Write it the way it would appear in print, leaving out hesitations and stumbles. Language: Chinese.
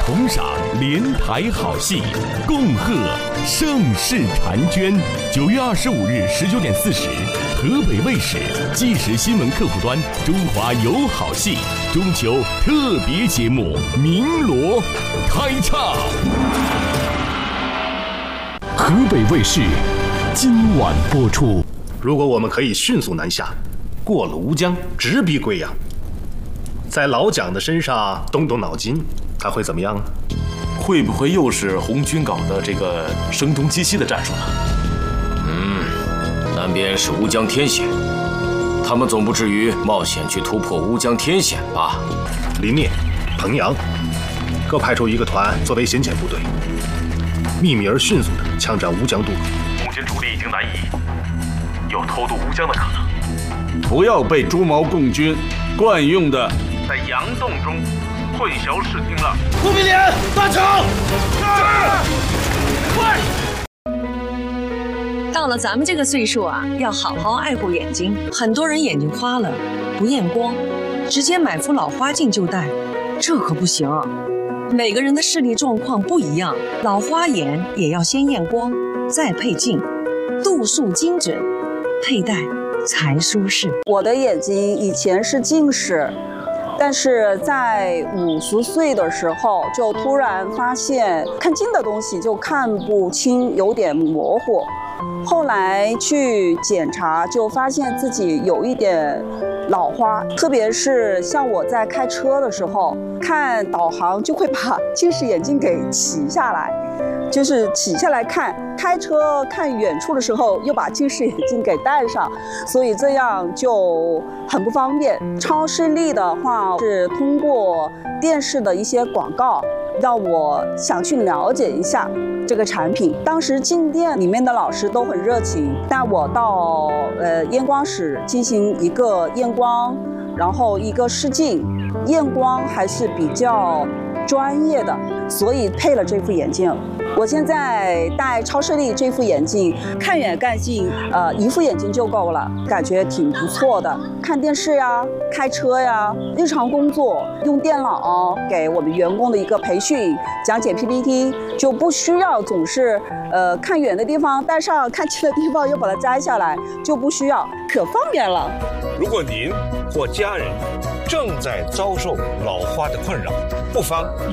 同赏联排好戏，恭贺盛世婵娟。9月25日19点40，河北卫视即时新闻客户端中华有好戏中秋特别节目《鸣锣》开唱。 河北卫视今晚播出。 如果我们可以迅速南下，过了吴江，直逼贵阳，在老蒋的身上动动脑筋，他会怎么样呢？ 会不会又是红军搞的这个声东击西的战术呢？ 南边是乌江天险，他们总不至于冒险去突破乌江天险吧？ 林聂、彭阳各派出一个团作为先遣部队，秘密而迅速地枪战乌江渡口。 红军主力已经南移，有偷渡乌江的可能。 不要被朱毛共军惯用的在佯动中混淆视听了。 顾明廉，大场！ 快！ 到了咱们这个岁数啊，要好好爱护眼睛。很多人眼睛花了不验光，直接买副老花镜就戴，这可不行。每个人的视力状况不一样，老花眼也要先验光，再配镜，度数精准，佩戴才舒适。 我的眼睛以前是近视，但是在50岁的时候就突然发现看近的东西就看不清，有点模糊。后来去检查，就发现自己有一点老花，特别是像我在开车的时候，看导航就会把近视眼镜给起下来，就是起下来看，开车看远处的时候又把近视眼镜给戴上，所以这样就很不方便。超视力的话是通过电视的一些广告，让我想去了解一下这个产品。当时进店里面的老师都很热情，带我到验光室进行一个验光，然后一个试镜，验光还是比较专业的，所以配了这副眼镜。我现在戴超视力这副眼镜，看远看近，一副眼镜就够了，感觉挺不错的。看电视呀，开车呀，日常工作用电脑给我们员工的一个培训，讲解 PPT， 就不需要总是看远的地方戴上，看近的地方又把它摘下来，就不需要，可方便了。 如果您或家人正在遭受老花的困扰，不妨